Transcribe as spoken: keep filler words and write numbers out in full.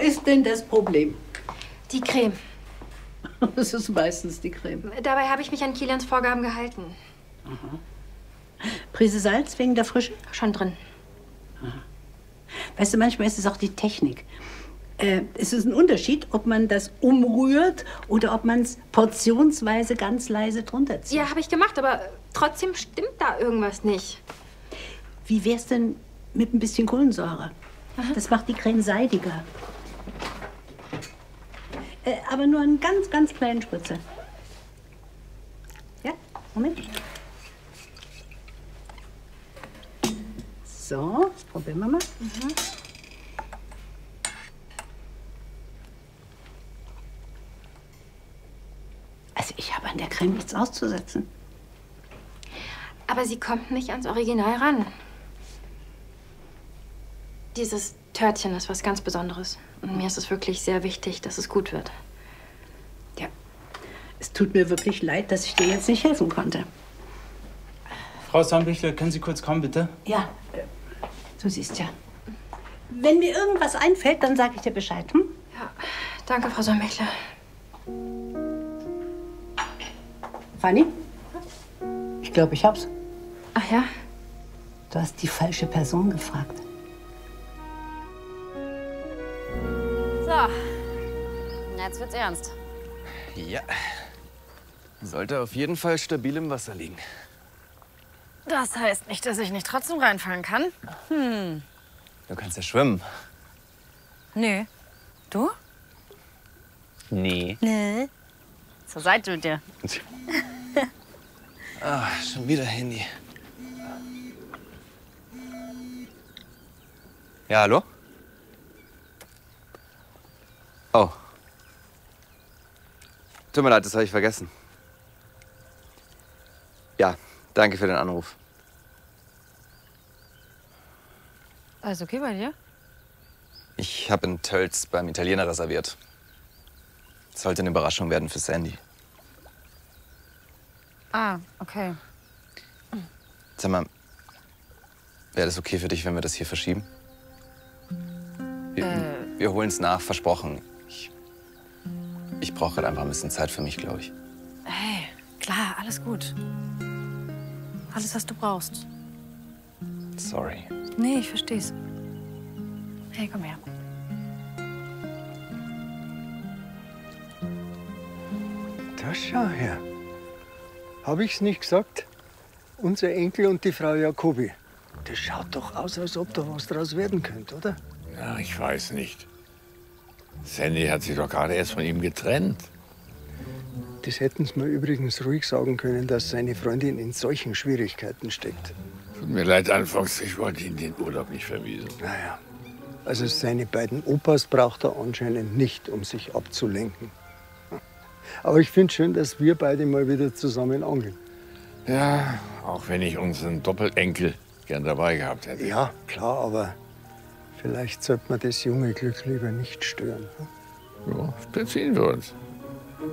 ist denn das Problem? Die Creme. Das ist meistens die Creme. Dabei habe ich mich an Kilians Vorgaben gehalten. Aha. Prise Salz wegen der Frische? Schon drin. Aha. Weißt du, manchmal ist es auch die Technik. Äh, es ist ein Unterschied, ob man das umrührt oder ob man es portionsweise ganz leise drunter zieht. Ja, habe ich gemacht, aber trotzdem stimmt da irgendwas nicht. Wie wär's denn mit ein bisschen Kohlensäure? Aha. Das macht die Creme seidiger. Äh, aber nur einen ganz, ganz kleinen Spritzer. Ja, Moment. So, probieren wir mal. Mhm. Also ich habe an der Creme nichts auszusetzen. Aber sie kommt nicht ans Original ran. Dieses Törtchen ist was ganz Besonderes. Und mir ist es wirklich sehr wichtig, dass es gut wird. Ja, es tut mir wirklich leid, dass ich dir jetzt nicht helfen konnte. Frau Sonnenbichler, können Sie kurz kommen, bitte? Ja, äh, du siehst ja. Wenn mir irgendwas einfällt, dann sage ich dir Bescheid, hm? Ja, danke, Frau Sonnenbichler. Fanny? Ich glaube, ich hab's. Ach ja? Du hast die falsche Person gefragt. So, jetzt wird's ernst. Ja. Sollte auf jeden Fall stabil im Wasser liegen. Das heißt nicht, dass ich nicht trotzdem reinfallen kann. Hm. Du kannst ja schwimmen. Nö. Du? Nee. Nee. Zur Seite mit dir. Ah, schon wieder Handy. Ja, hallo? Oh. Tut mir leid, das habe ich vergessen. Ja, danke für den Anruf. Alles okay bei dir? Ich habe in Tölz beim Italiener reserviert. Sollte eine Überraschung werden für Sandy. Ah, okay. Sag mal, wäre das okay für dich, wenn wir das hier verschieben? Wir, Äh. wir holen es nach, versprochen. Ich, ich brauche halt einfach ein bisschen Zeit für mich, glaube ich. Hey, klar, alles gut. Alles, was du brauchst. Sorry. Nee, ich versteh's. Hey, komm her. Da schau her. Habe ich's nicht gesagt? Unser Enkel und die Frau Jacobi. Das schaut doch aus, als ob da was draus werden könnte, oder? Ja, ich weiß nicht. Sandy hat sich doch gerade erst von ihm getrennt. Das hätten sie mir übrigens ruhig sagen können, dass seine Freundin in solchen Schwierigkeiten steckt. Tut mir leid, Alfons, ich wollte Ihnen den Urlaub nicht vermiesen. Naja, also seine beiden Opas braucht er anscheinend nicht, um sich abzulenken. Aber ich finde schön, dass wir beide mal wieder zusammen angeln. Ja, auch wenn ich unseren Doppelenkel gern dabei gehabt hätte. Ja, klar, aber vielleicht sollte man das junge Glück lieber nicht stören. Ja, beziehen wir uns.